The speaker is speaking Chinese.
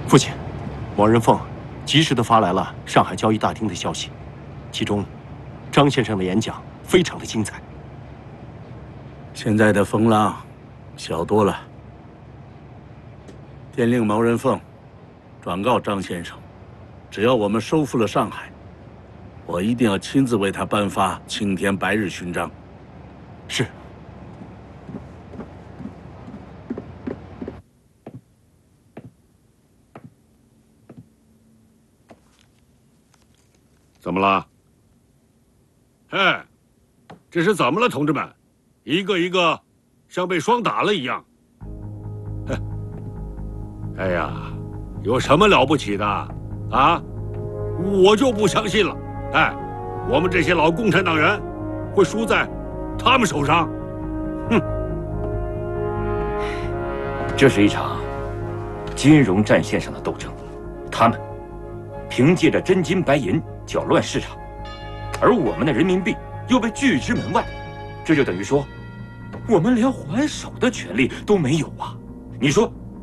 父亲，毛人凤及时地发来了上海交易大厅的消息，其中张先生的演讲非常的精彩。 现在的风浪小多了，电令毛人凤转告张先生，只要我们收复了上海，我一定要亲自为他颁发青天白日勋章。 是。 怎么了？哎，这是怎么了，同志们？一个一个像被霜打了一样。哎呀，有什么了不起的啊？我就不相信了。哎，我们这些老共产党人会输在他们手上？哼！ 这是一场金融战线上的斗争，他们凭借着真金白银搅乱市场，而我们的人民币又被拒之门外，这就等于说，我们连还手的权利都没有啊！你说